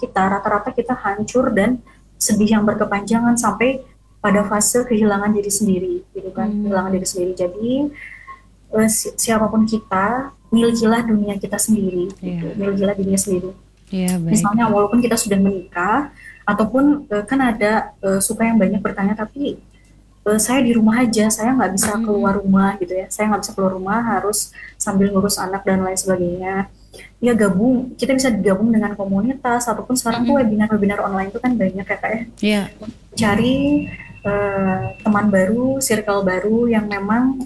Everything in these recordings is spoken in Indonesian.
kita, rata-rata kita hancur dan sedih yang berkepanjangan sampai pada fase kehilangan diri sendiri, gitu kan, kehilangan diri sendiri. Jadi siapapun kita, milikilah dunia kita sendiri, gitu, Iya. milikilah dunia sendiri. Iya, baik. Misalnya walaupun kita sudah menikah, ataupun kan ada suka yang banyak bertanya, tapi saya di rumah aja, saya nggak bisa keluar rumah gitu ya, saya nggak bisa keluar rumah, harus sambil ngurus anak dan lain sebagainya. Ya gabung, kita bisa gabung dengan komunitas, ataupun sekarang tuh webinar-webinar online itu kan banyak ya kak ya. Iya. Cari teman baru, circle baru yang memang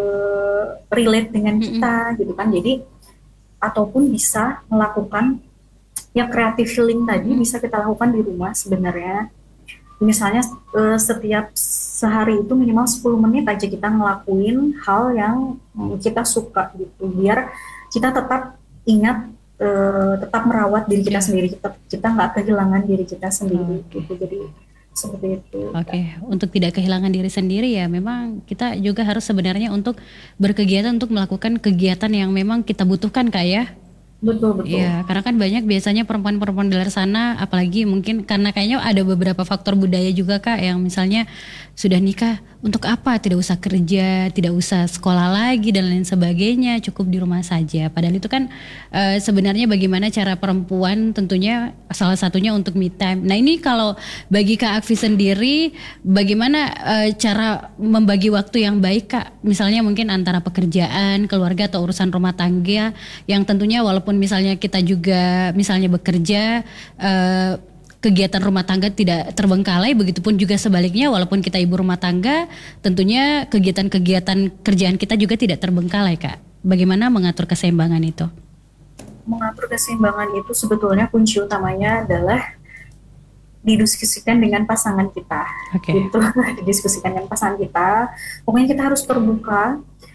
relate dengan kita gitu kan. Jadi ataupun bisa melakukan yang creative healing tadi bisa kita lakukan di rumah sebenarnya. Misalnya setiap sehari itu minimal 10 menit aja kita ngelakuin hal yang kita suka gitu, biar kita tetap ingat, tetap merawat diri kita sendiri, kita nggak kehilangan diri kita sendiri gitu. Jadi seperti itu. Oke, untuk tidak kehilangan diri sendiri ya memang kita juga harus sebenarnya untuk berkegiatan, untuk melakukan kegiatan yang memang kita butuhkan kak ya. Betul. Iya, karena kan banyak biasanya perempuan-perempuan di luar sana, apalagi mungkin karena kayaknya ada beberapa faktor budaya juga kak, yang misalnya sudah nikah untuk apa, tidak usah kerja, tidak usah sekolah lagi dan lain sebagainya, cukup di rumah saja. Padahal itu kan sebenarnya bagaimana cara perempuan tentunya salah satunya untuk me time. Nah ini kalau bagi kak Akfi sendiri, bagaimana cara membagi waktu yang baik kak? Misalnya mungkin antara pekerjaan, keluarga atau urusan rumah tangga, yang tentunya walaupun misalnya kita juga misalnya bekerja, kegiatan rumah tangga tidak terbengkalai, begitupun juga sebaliknya, walaupun kita ibu rumah tangga, tentunya kegiatan-kegiatan kerjaan kita juga tidak terbengkalai kak. Bagaimana mengatur keseimbangan itu? Mengatur keseimbangan itu sebetulnya kunci utamanya adalah didiskusikan dengan pasangan kita. Gitu, didiskusikan dengan pasangan kita. Pokoknya kita harus terbuka.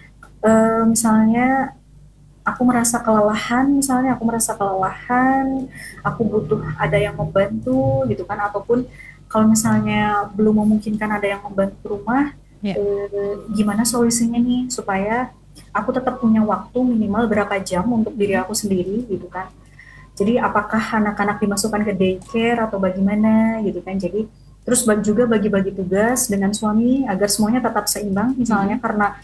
Misalnya aku merasa kelelahan, aku butuh ada yang membantu gitu kan, ataupun kalau misalnya belum memungkinkan ada yang membantu rumah, gimana solusinya nih supaya aku tetap punya waktu minimal berapa jam untuk diri aku sendiri gitu kan. Jadi apakah anak-anak dimasukkan ke daycare atau bagaimana gitu kan. Jadi terus juga bagi-bagi tugas dengan suami agar semuanya tetap seimbang. Misalnya karena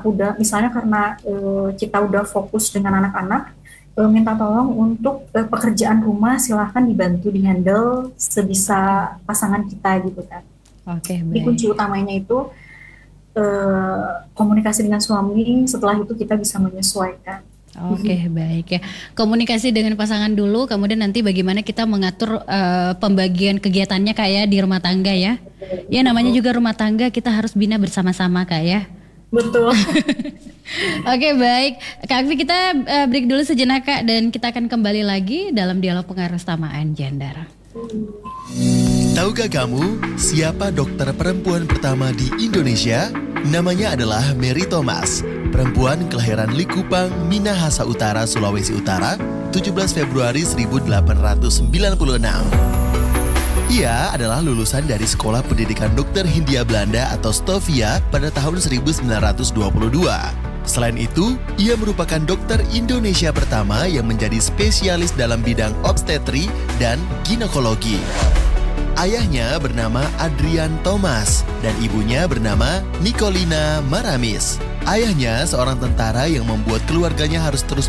kita udah fokus dengan anak-anak, minta tolong untuk pekerjaan rumah silahkan dibantu dihandle sebisa pasangan kita gitu kan. Jadi kunci utamanya itu komunikasi dengan suami, setelah itu kita bisa menyesuaikan. Baik ya. Komunikasi dengan pasangan dulu, kemudian nanti bagaimana kita mengatur pembagian kegiatannya kak ya di rumah tangga ya. Ya namanya juga rumah tangga, kita harus bina bersama-sama kak ya. Betul. Baik. Kak Akfi, kita break dulu sejenak kak, dan kita akan kembali lagi dalam dialog pengarestamaan gender. Tahukah kamu siapa dokter perempuan pertama di Indonesia? Namanya adalah Mary Thomas, perempuan kelahiran Likupang, Minahasa Utara, Sulawesi Utara, 17 Februari 1896. Ia adalah lulusan dari Sekolah Pendidikan Dokter Hindia Belanda atau Stovia pada tahun 1922. Selain itu, ia merupakan dokter Indonesia pertama yang menjadi spesialis dalam bidang obstetri dan ginekologi. Ayahnya bernama Adrian Thomas dan ibunya bernama Nicolina Maramis. Ayahnya seorang tentara yang membuat keluarganya harus terus